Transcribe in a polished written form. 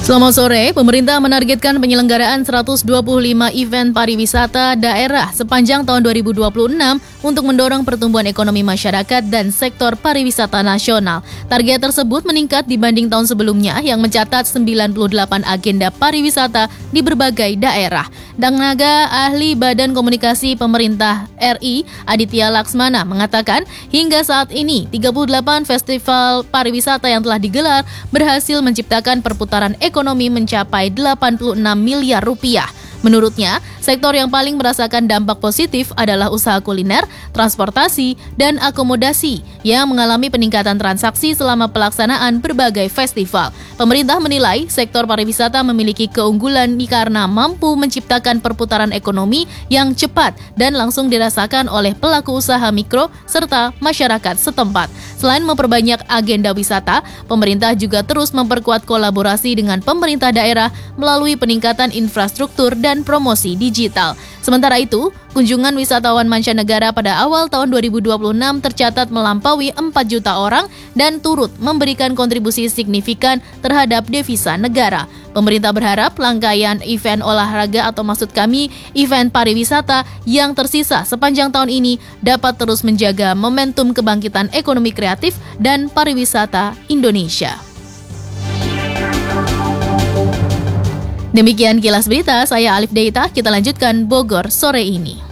Selamat sore, pemerintah menargetkan penyelenggaraan 125 event pariwisata daerah sepanjang tahun 2026 untuk mendorong pertumbuhan ekonomi masyarakat dan sektor pariwisata nasional. Target tersebut meningkat dibanding tahun sebelumnya yang mencatat 98 agenda pariwisata di berbagai daerah. Tenaga ahli Badan Komunikasi Pemerintah RI, Aditya Laksmana, mengatakan hingga saat ini 38 festival pariwisata yang telah digelar berhasil menciptakan perputaran ekonomi mencapai 86 miliar rupiah. Menurutnya, sektor yang paling merasakan dampak positif adalah usaha kuliner, transportasi, dan akomodasi yang mengalami peningkatan transaksi selama pelaksanaan berbagai festival. Pemerintah menilai sektor pariwisata memiliki keunggulan karena mampu menciptakan perputaran ekonomi yang cepat dan langsung dirasakan oleh pelaku usaha mikro serta masyarakat setempat. Selain memperbanyak agenda wisata, pemerintah juga terus memperkuat kolaborasi dengan pemerintah daerah melalui peningkatan infrastruktur dan promosi digital. Sementara itu, kunjungan wisatawan mancanegara pada awal tahun 2026 tercatat melampaui 4 juta orang dan turut memberikan kontribusi signifikan terhadap devisa negara. Pemerintah berharap rangkaian event olahraga atau maksud kami event pariwisata yang tersisa sepanjang tahun ini dapat terus menjaga momentum kebangkitan ekonomi kreatif dan pariwisata Indonesia. Demikian kilas berita, saya Alif Deita, kita lanjutkan Bogor sore ini.